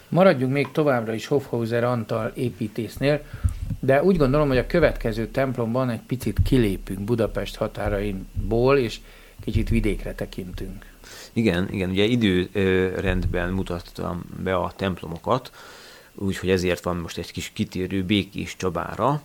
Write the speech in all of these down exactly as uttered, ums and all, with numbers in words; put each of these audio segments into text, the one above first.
Maradjunk még továbbra is Hofhauser Antal építésznél, de úgy gondolom, hogy a következő templomban egy picit kilépünk Budapest határainból, és kicsit vidékre tekintünk. Igen, igen, ugye időrendben mutattam be a templomokat, úgyhogy ezért van most egy kis kitérő Békés Csabára,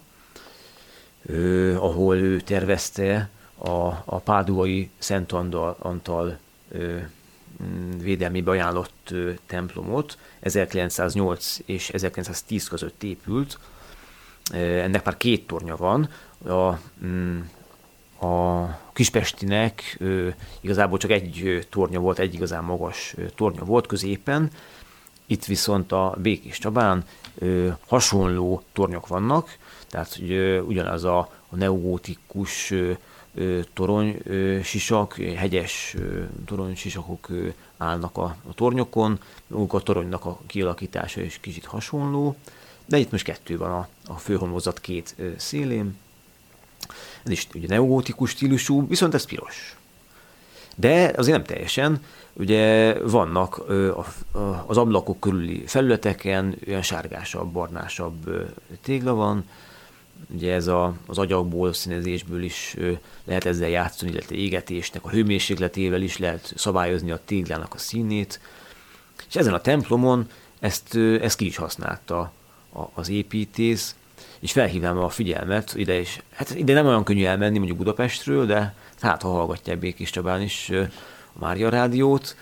eh, ahol ő tervezte a, a páduai Szent Antal, Antal eh, védelmébe ajánlott eh, templomot. ezerkilencszáznyolc és ezerkilencszáztíz között épült. Eh, ennek már két tornya van. A, mm, A Kispestinek ö, igazából csak egy ö, tornya volt, egy igazán magas ö, tornya volt középen, itt viszont a Békés Csabán ö, hasonló tornyok vannak, tehát ö, ugyanaz a, a neogótikus ö, ö, torony ö, sisak, hegyes ö, torony sisakok ö, állnak a, a tornyokon, a toronynak a kialakítása is kicsit hasonló, de itt most kettő van a, a főhomlokzat két ö, szélén. Ez is ugye neogótikus stílusú, viszont ez piros. De azért nem teljesen, ugye vannak ö, a, a, az ablakok körüli felületeken olyan sárgásabb, barnásabb ö, tégla van, ugye ez a, az agyagból, színezésből is ö, lehet ezzel játszani, illetve égetésnek, a hőmérsékletével is lehet szabályozni a téglának a színét, és ezen a templomon ezt, ö, ezt ki is használta a, az építész, és felhívnám a figyelmet ide is. Hát ide nem olyan könnyű elmenni mondjuk Budapestről, de hát ha hallgatják Békés Csabán is a Mária Rádiót,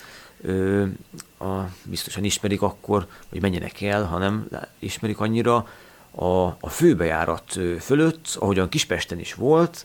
a, biztosan ismerik akkor, hogy menjenek el, ha nem ismerik annyira, a, a főbejárat fölött, ahogyan Kispesten is volt,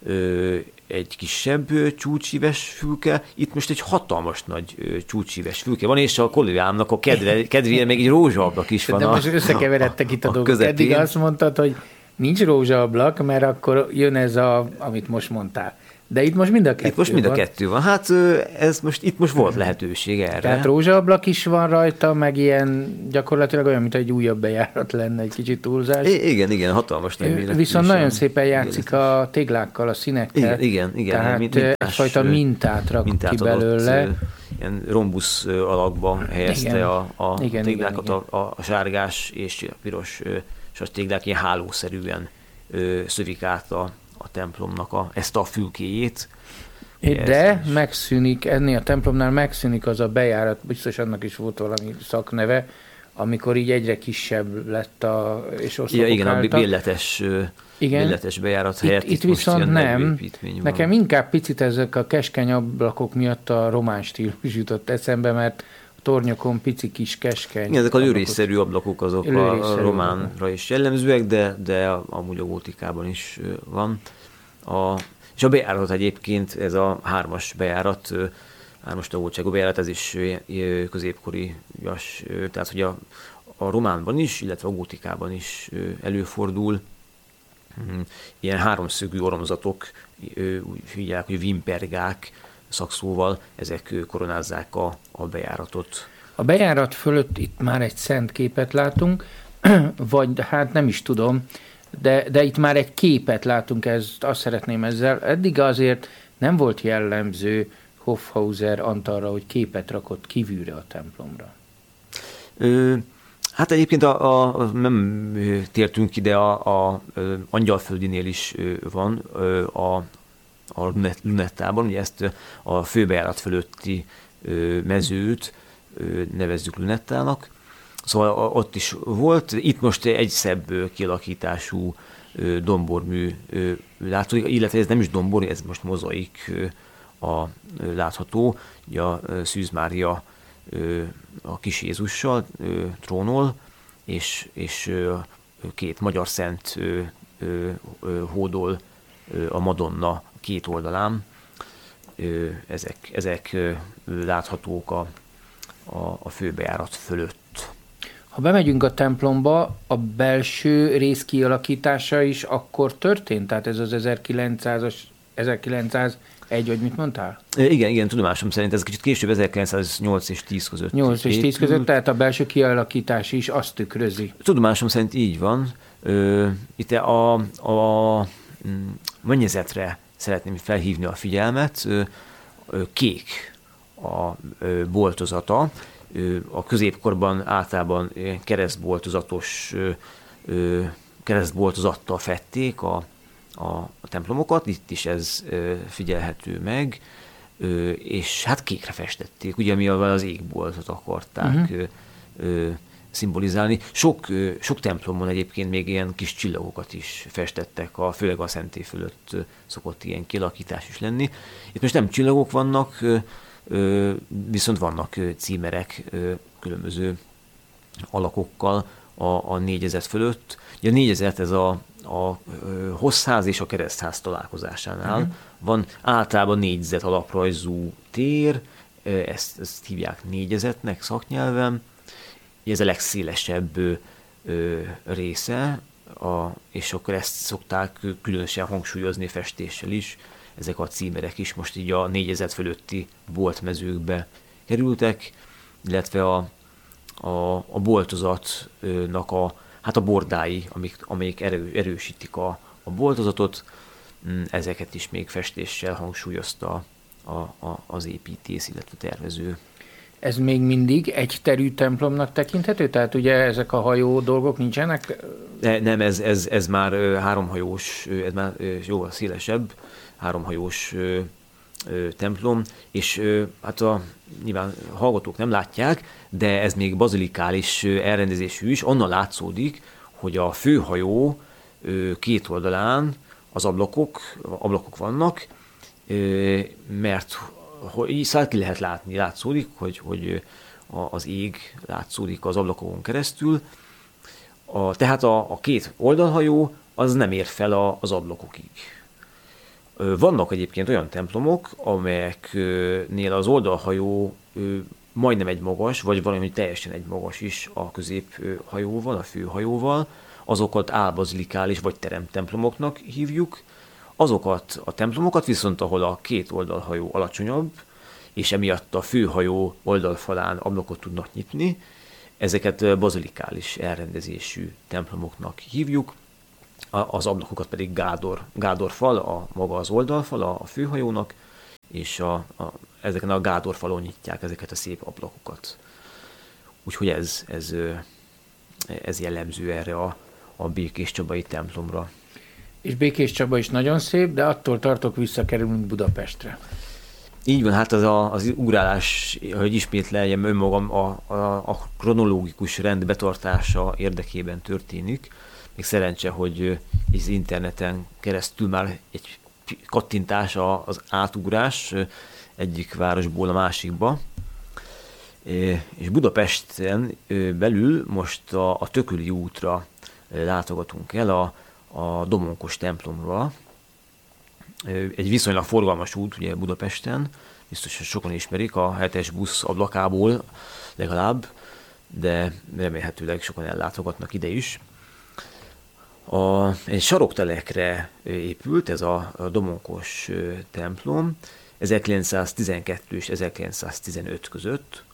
egy kisebb csúcsíves fülke, itt most egy hatalmas nagy csúcsíves fülke van, és a kollégámnak a kedve, kedvére még egy rózsaablak is van. De most összekeveredtek itt a, a dolgok. Eddig azt mondtad, hogy nincs rózsaablak, mert akkor jön ez, a, amit most mondtál. De itt most mind a kettő Itt most mind van. a kettő van. Hát ez most, itt most volt lehetőség erre. Tehát rózsaablak is van rajta, meg ilyen gyakorlatilag olyan, mint egy újabb bejárat lenne, egy kicsit túlzás. I- igen, igen, hatalmas nem. Viszont nagyon szépen játszik igen. a téglákkal, a színekkel. Igen, igen. igen Tehát mint, egyfajta mintát rak mintát ki belőle. Adott, ilyen rombusz alakba helyezte igen. a, a igen, téglákat, igen, igen. A, a sárgás és a piros és téglák ilyen hálószerűen szövik át a a templomnak a, ezt a fülkéjét. De megszűnik, ennél a templomnál megszűnik az a bejárat, biztos annak is volt valami szakneve, amikor így egyre kisebb lett a, és oszlopok ja, igen, álltak. a billetes, igen. billetes bejárat helyett. Itt, itt viszont nem. Nekem inkább picit ezek a keskeny ablakok miatt a román stílus jutott eszembe, mert tornyokon pici kis keskeny. Igen, ezek a lőrésszerű ablakok azok a románra is jellemzőek, de, de amúgy a gótikában is van. A, és a bejárat egyébként, ez a hármas bejárat, hármas tagoltságú bejárat, ez is középkori, tehát hogy a, a románban is, illetve a gótikában is előfordul. Ilyen háromszögű oromzatok, úgy hívják, hogy vimpergák, szakszóval, ezek koronázzák a, a bejáratot. A bejárat fölött itt már egy szent képet látunk, vagy hát nem is tudom, de, de itt már egy képet látunk, ezt, azt szeretném ezzel. Eddig azért nem volt jellemző Hofhauser Antalra, hogy képet rakott kívülre a templomra. Ö, hát egyébként a, a, nem tértünk ide, a, a, a Angyalföldinél is van a a lunettában, ugye ezt a főbejárat fölötti mezőt nevezzük lunettának. Szóval ott is volt, itt most egy szebb kialakítású dombormű látható, illetve ez nem is dombor, ez most mozaik a látható, ugye a Szűz Mária a kis Jézussal trónol, és, és két magyar szent hódol a Madonna két oldalán, ezek, ezek láthatók a, a, a főbejárat fölött. Ha bemegyünk a templomba, a belső rész kialakítása is akkor történt? Tehát ez az ezerkilencszázas, ezerkilencszázegy, vagy mit mondtál? Igen, igen, tudomásom szerint ez kicsit később, ezerkilencszáznyolc és tíz között. nyolc és tíz között, tehát a belső kialakítás is azt tükrözi. Tudomásom szerint így van. Itt a, a mennyezetre szeretném felhívni a figyelmet. Kék a boltozata, a középkorban általában keresztboltozatos keresztboltozattal fedték a, a, a templomokat, itt is ez figyelhető meg, és hát kékre festették, ugye mivel az égboltot akarták uh-huh. szimbolizálni. Sok, sok templomon egyébként még ilyen kis csillagokat is festettek, a, főleg a szentély fölött szokott ilyen kialakítás is lenni. Itt most nem csillagok vannak, viszont vannak címerek különböző alakokkal a, a négyezer fölött. Ugye a négyezer ez a, a hosszáz és a keresztház találkozásánál uh-huh. van általában négyzet alaprajzú tér, ezt, ezt hívják négyezetnek szaknyelven. Ez a legszélesebb ö, ö, része, a, és akkor ezt szokták különösen hangsúlyozni festéssel is. Ezek a címerek is most így a négyezer fölötti boltmezőkbe kerültek, illetve a, a, a boltozatnak a, hát a bordái, amik, amelyik erő, erősítik a, a boltozatot, ezeket is még festéssel hangsúlyozta a, a, az építész, illetve tervező. Ez még mindig egy terű templomnak tekinthető? Tehát ugye ezek a hajó dolgok nincsenek? Ne, nem, ez, ez, ez már háromhajós, ez már jóval szélesebb, háromhajós templom, és hát a nyilván hallgatók nem látják, de ez még bazilikális elrendezésű is, onnan látszódik, hogy a főhajó két oldalán az ablakok, ablakok vannak, mert így szóval ki lehet látni, látszódik, hogy, hogy az ég látszódik az ablakokon keresztül. A, tehát a, a két oldalhajó az nem ér fel a, az ablakokig. Vannak egyébként olyan templomok, amelyeknél az oldalhajó majdnem egy magas, vagy valami teljesen egy magas is a középhajóval, a főhajóval. Azokat álbazilikális vagy teremtemplomoknak hívjuk. Azokat a templomokat viszont, ahol a két oldalhajó alacsonyabb, és emiatt a főhajó oldalfalán ablakot tudnak nyitni, ezeket bazilikális elrendezésű templomoknak hívjuk, az ablakokat pedig gádor, gádorfal, a maga az oldalfal a főhajónak, és a, a, ezeken a gádorfalon nyitják ezeket a szép ablakokat. Úgyhogy ez, ez, ez jellemző erre a, a Békéscsabai templomra. És Békéscsaba is nagyon szép, de attól tartok, visszakerülünk Budapestre. Így van, hát az, a, az ugrálás, hogy ismételjem önmagam, a, a, a kronológikus rend betartása érdekében történik. Még szerencse, hogy az interneten keresztül már egy kattintás az átugrás egyik városból a másikba. És Budapesten belül most a, a Tököli útra látogatunk el, a a Domonkos templomra. Egy viszonylag forgalmas út ugye Budapesten, biztos, hogy sokan ismerik a hetes busz ablakából legalább, de remélhetőleg sokan ellátogatnak ide is. A, egy saroktelekre épült ez a, a Domonkos templom ezerkilencszáztizenkettő és ezerkilencszáztizenöt között,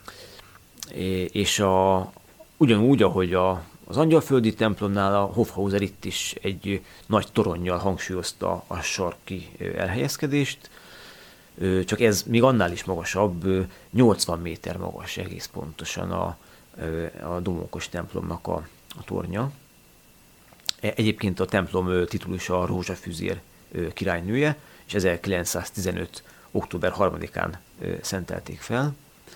és a, ugyanúgy, ahogy a az Angyalföldi templomnál a Hofhauser itt is egy nagy toronnyal hangsúlyozta a sarki elhelyezkedést, csak ez még annál is magasabb, nyolcvan méter magas egész pontosan a, a Domonkos templomnak a, a tornya. Egyébként a templom titulusa a Rózsafüzér királynője, és ezerkilencszáztizenöt. október harmadikán szentelték fel.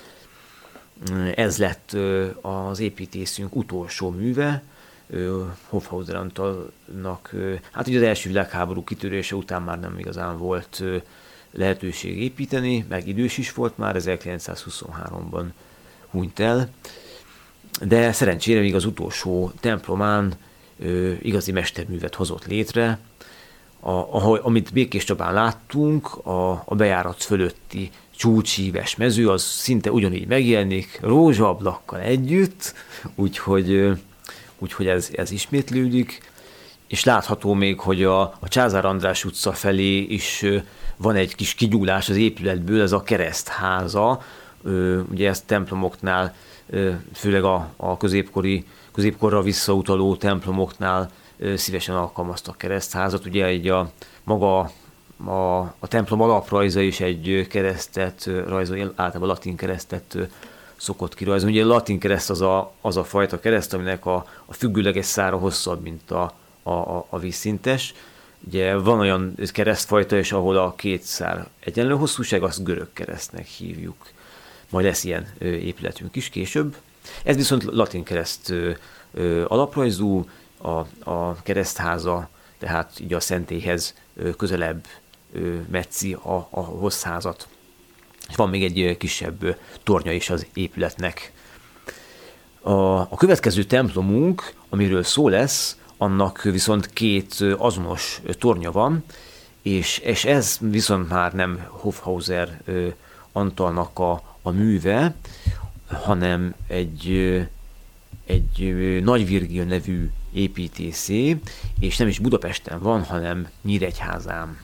Ez lett az építészünk utolsó műve, Hofhauser Antalnak, hát ugye az első világháború kitörése után már nem igazán volt lehetőség építeni, meg idős is volt már, ezerkilencszázhuszonháromban hunyt el, de szerencsére még az utolsó templomán igazi mesterművet hozott létre, a, ahogy, amit Békéscsabán láttunk, a, a bejárat fölötti csúcsíves mező, az szinte ugyanígy megjelenik, rózsaablakkal együtt, úgyhogy, úgyhogy ez, ez ismétlődik, és látható még, hogy a, a Császár András utca felé is van egy kis kigyúlás az épületből, ez a keresztháza, ugye ezt templomoknál, főleg a, a középkori, középkorra visszautaló templomoknál szívesen alkalmaztak keresztházat, ugye egy a maga A, a templom alaprajza is egy keresztet rajzol, általában latin keresztet szokott kirajzolni. Ugye a latin kereszt az a, az a fajta kereszt, aminek a, a függőleges szára hosszabb, mint a, a, a vízszintes. Ugye van olyan keresztfajta is, ahol a két szár egyenlő hosszúság, azt görög keresztnek hívjuk. Majd lesz ilyen épületünk is később. Ez viszont latin kereszt alaprajzú, a, a keresztháza, tehát így a szentélyhez közelebb metszi a, a hosszházat. És van még egy kisebb tornya is az épületnek. A, a következő templomunk, amiről szó lesz, annak viszont két azonos tornya van, és, és ez viszont már nem Hofhauser Antalnak a, a műve, hanem egy, egy Nagy Virgil nevű építészé, és nem is Budapesten van, hanem Nyíregyházán.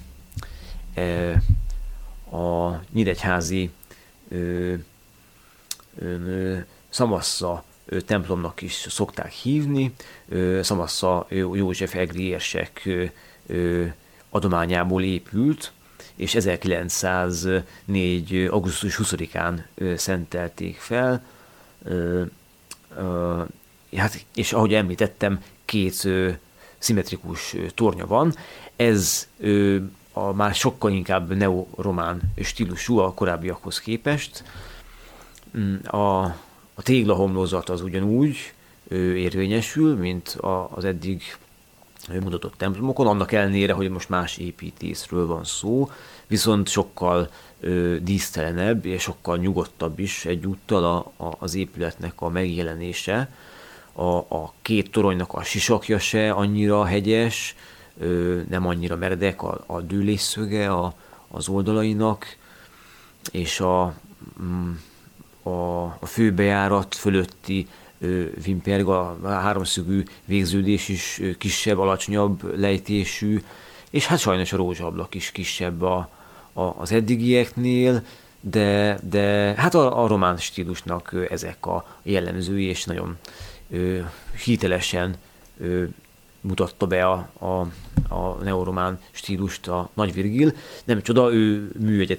A nyíregyházi Szamassza templomnak is szokták hívni. Szamassza József egri érsek adományából épült, és ezerkilencszáznégy. augusztus huszadikán szentelték fel. Hát, és ahogy említettem, két szimmetrikus tornya van. Ez a már sokkal inkább neoromán stílusú a korábbiakhoz képest. A, a téglahomlózat az ugyanúgy érvényesül, mint az eddig mutatott templomokon, annak ellenére, hogy most más építészről van szó, viszont sokkal ö, dísztelenebb és sokkal nyugodtabb is egyúttal a, a, az épületnek a megjelenése. A, a két toronynak a sisakja se annyira hegyes, ö, nem annyira meredek a, a dőlésszöge a, az oldalainak, és a, a, a főbejárat fölötti vimperg, a háromszögű végződés is kisebb, alacsonyabb lejtésű, és hát sajnos a rózsablak is kisebb a, a, az eddigieknél, de, de hát a, a román stílusnak ezek a jellemzői, és nagyon ö, hitelesen ö, mutatta be a, a, a neoromán stílust a Nagy Virgil. Nem csoda, ő műegyetemen